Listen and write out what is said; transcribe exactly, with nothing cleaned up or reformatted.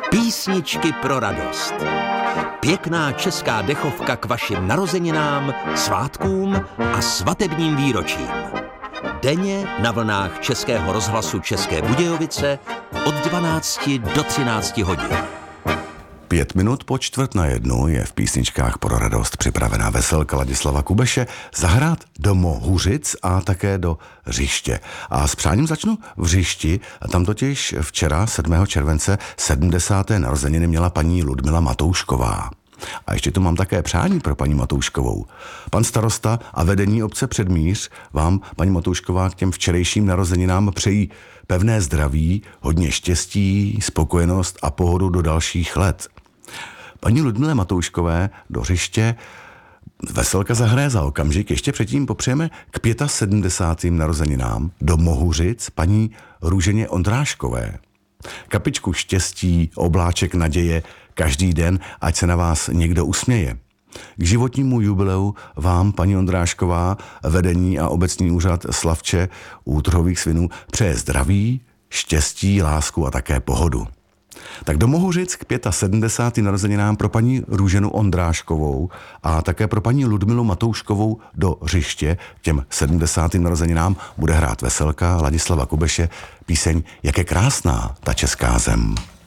Písničky pro radost. Pěkná česká dechovka k vašim narozeninám, svátkům a svatebním výročím. Denně na vlnách Českého rozhlasu České Budějovice od dvanácti do třinácti hodin. Pět minut po čtvrt na jednu je v písničkách pro radost připravená veselka Ladislava Kubeše zahrát do Mohuřic a také do Hřiště. A s přáním začnu v Hřišti. Tam totiž včera sedmého července sedmdesáté narozeniny měla paní Ludmila Matoušková. A ještě tu mám také přání pro paní Matouškovou. Pan starosta a vedení obce Předmíř vám, paní Matoušková, k těm včerejším narozeninám přejí pevné zdraví, hodně štěstí, spokojenost a pohodu do dalších let. Paní Ludmile Matouškové do Hřiště veselka zahraje za okamžik. Ještě předtím popřejeme k sedmdesátým pátým narozeninám do Mohuřic paní Růženě Ondráškové. Kapičku štěstí, obláček naděje, každý den, ať se na vás někdo usměje. K životnímu jubileu vám, paní Ondrášková, vedení a obecní úřad Slavče u Trhových svinů přeje zdraví, štěstí, lásku a také pohodu. Tak do Mohuřic k sedmdesátým pátým narozeninám pro paní Růženu Ondráškovou a také pro paní Ludmilu Matouškovou do Hřiště těm sedmdesátým narozeninám bude hrát veselka Ladislava Kubeše píseň Jak je krásná ta česká zem.